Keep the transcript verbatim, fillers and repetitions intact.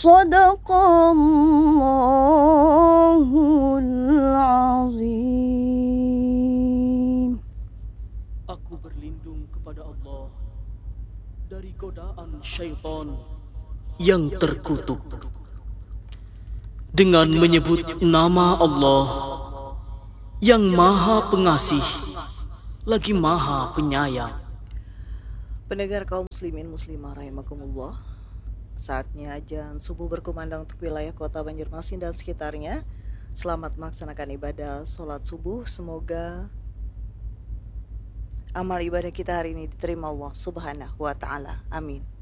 Sadaqallahul azim. Aku berlindung kepada Allah dari godaan syaitan yang terkutuk dengan menyebut nama Allah yang Maha Pengasih lagi Maha Penyayang. Pendengar kaum muslimin muslimah rahimakumullah, saatnya azan subuh berkumandang untuk wilayah kota Banjarmasin dan sekitarnya. Selamat melaksanakan ibadah sholat subuh. Semoga amal ibadah kita hari ini diterima Allah subhanahu wa ta'ala. Amin.